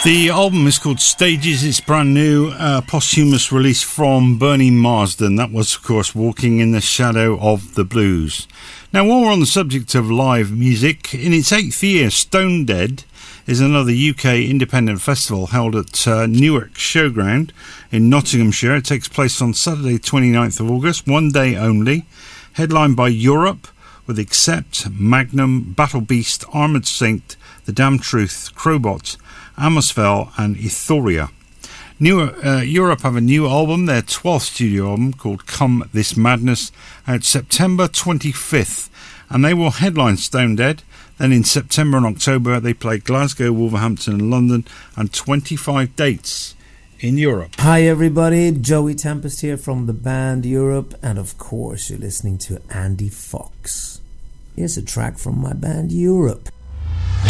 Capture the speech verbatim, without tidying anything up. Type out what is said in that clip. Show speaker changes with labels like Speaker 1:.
Speaker 1: The album is called Stages. It's brand new, uh, posthumous release from Bernie Marsden. That was, of course, Walking in the Shadow of the Blues. Now, while we're on the subject of live music, in its eighth year, Stone Dead is another U K independent festival held at uh, Newark Showground in Nottinghamshire. It takes place on Saturday, twenty-ninth of August, one day only, headlined by Europe with Accept, Magnum, Battle Beast, Armoured Saint, The Damn Truth, Crowbot, Amosfel and Ethoria. New, uh, Europe have a new album, their twelfth studio album called Come This Madness, out September twenty-fifth, and they will headline Stone Dead. Then in September and October they play Glasgow, Wolverhampton and London, and twenty-five dates in Europe.
Speaker 2: Hi everybody, Joey Tempest here from the band Europe, and of course you're listening to Andy Fox. Here's a track from my band Europe.